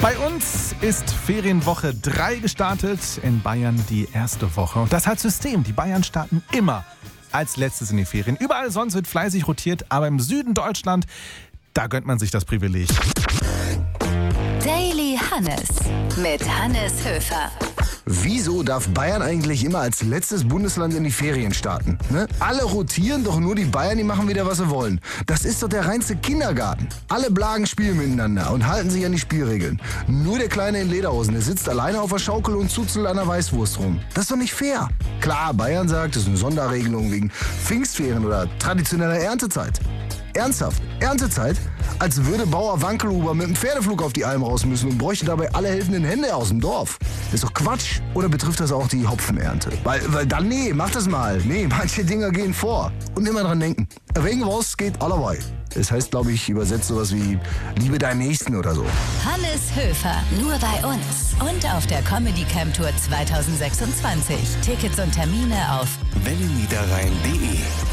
Bei uns ist Ferienwoche 3 gestartet, in Bayern die erste Woche. Und das hat System. Die Bayern starten immer als letztes in die Ferien. Überall sonst wird fleißig rotiert, aber im Süden Deutschland, da gönnt man sich das Privileg. Daily Hannes mit Hannes Höfer. Wieso darf Bayern eigentlich immer als letztes Bundesland in die Ferien starten? Ne? Alle rotieren, doch nur die Bayern, die machen wieder, was sie wollen. Das ist doch der reinste Kindergarten. Alle Blagen spielen miteinander und halten sich an die Spielregeln. Nur der Kleine in Lederhosen, der sitzt alleine auf der Schaukel und zuzelt an der Weißwurst rum. Das ist doch nicht fair. Klar, Bayern sagt, das ist eine Sonderregelung wegen Pfingstferien oder traditioneller Erntezeit. Ernsthaft? Erntezeit? Als würde Bauer Wankelhuber mit dem Pferdeflug auf die Alm raus müssen und bräuchte dabei alle helfenden Hände aus dem Dorf. Das ist doch Quatsch. Oder betrifft das auch die Hopfenernte? Weil dann, nee, mach das mal. Nee, manche Dinger gehen vor. Und immer dran denken. Wegen was geht allerweil. Das heißt, glaube ich, übersetzt sowas wie Liebe deinen Nächsten oder so. Hannes Höfer, nur bei uns. Und auf der Comedy Camp Tour 2026. Tickets und Termine auf welleniederrhein.de